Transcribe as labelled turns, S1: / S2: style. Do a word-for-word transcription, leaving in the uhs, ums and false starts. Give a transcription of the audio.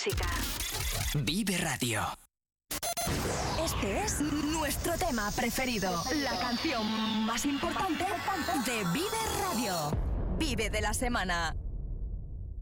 S1: música.
S2: Vive Radio.
S3: Este es nuestro tema preferido. La canción más importante de Vive Radio. Vive de la semana.